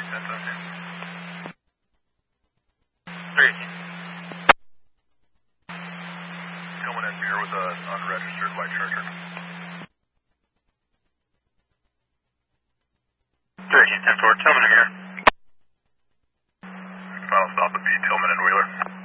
Three. Tillman and Beer with an unregistered white charger. 13, 10-4, Tillman and Beer. Final stop would be Tillman and Wheeler.